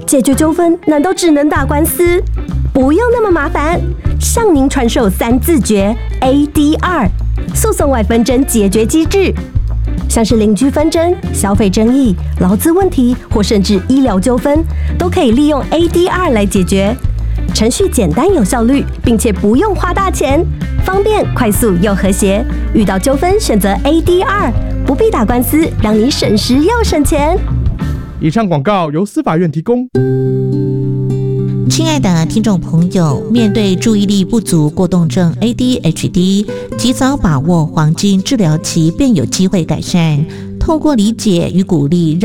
解决纠纷难道只能打官司？不用那么麻烦，向您传授3字诀 ADR 诉讼外纷争解决机制。像是邻居纷争、消费争议、劳资问题或甚至医疗纠纷，都可以利用 ADR 来解决。程序简单有效率，并且不用花大钱，方便、快速又和谐。遇到纠纷选择 ADR， 不必打官司，让你省时又省钱。 以上广告由司法院提供。 亲爱的听众朋友，面对注意力不足过动症 ADHD， 及早把握黄金治疗期便有机会改善。透过理解与鼓励，